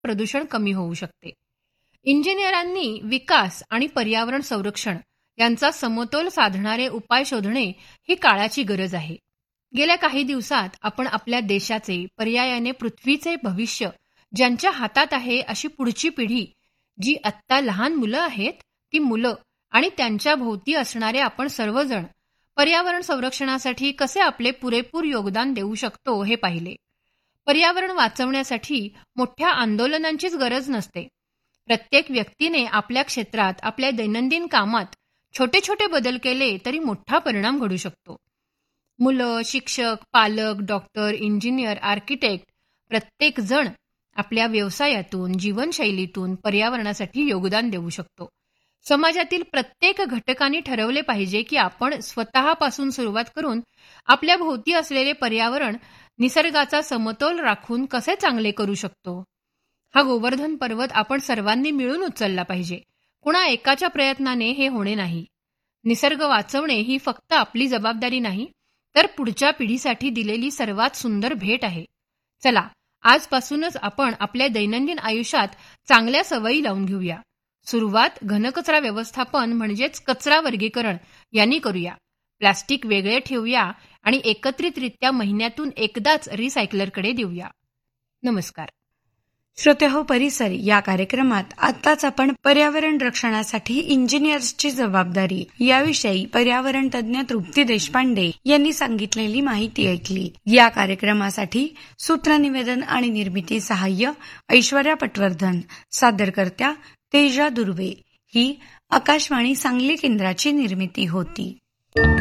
प्रदूषण कमी होऊ शकते. इंजिनियरांनी विकास आणि पर्यावरण संरक्षण यांचा समतोल साधणारे उपाय शोधणे ही काळाची गरज आहे. गेल्या काही दिवसात आपण आपल्या देशाचे, पर्यायाने पृथ्वीचे भविष्य ज्यांच्या हातात आहे अशी पुढची पिढी, जी आत्ता लहान मुलं आहेत, ती मुलं आणि त्यांच्या भोवती असणारे आपण सर्वजण पर्यावरण संरक्षणासाठी कसे आपले पुरेपूर योगदान देऊ शकतो हे पाहिले. पर्यावरण वाचवण्यासाठी मोठ्या आंदोलनांचीच गरज नसते. प्रत्येक व्यक्तीने आपल्या क्षेत्रात, आपल्या दैनंदिन कामात छोटे छोटे बदल केले तरी मोठा परिणाम घडू शकतो. मुलं, शिक्षक, पालक, डॉक्टर, इंजिनियर, आर्किटेक्ट प्रत्येक जण आपल्या व्यवसायातून, जीवनशैलीतून पर्यावरणासाठी योगदान देऊ शकतो. समाजातील प्रत्येक घटकाने ठरवले पाहिजे की आपण स्वतःपासून सुरुवात करून आपल्या भोवती असलेले पर्यावरण, निसर्गाचा समतोल राखून कसे चांगले करू शकतो. हा गोवर्धन पर्वत आपण सर्वांनी मिळून उचलला पाहिजे. कुणा एकाच्या प्रयत्नाने हे होणे नाही. निसर्ग वाचवणे ही फक्त आपली जबाबदारी नाही, तर पुढच्या पिढीसाठी दिलेली सर्वात सुंदर भेट आहे. चला, आजपासूनच आपण आपल्या दैनंदिन आयुष्यात चांगल्या सवयी लावून घेऊया. सुरुवात घनकचरा व्यवस्थापन म्हणजेच कचरा वर्गीकरण यांनी करूया. प्लास्टिक वेगळे ठेवूया आणि एकत्रितरित्या महिन्यातून एकदाच रिसायकलरकडे देऊया. नमस्कार. श्रोतेहो, परिसर या कार्यक्रमात आत्ताच आपण पर्यावरण रक्षणासाठी इंजिनियर्सची जबाबदारी याविषयी पर्यावरण तज्ज्ञ तृप्ती देशपांडे यांनी सांगितलेली माहिती ऐकली. या कार्यक्रमासाठी सूत्रनिवेदन आणि निर्मिती सहाय्य ऐश्वर्या पटवर्धन, सादरकर्त्या तेजा दुर्वे. ही आकाशवाणी सांगली केंद्राची निर्मिती होती.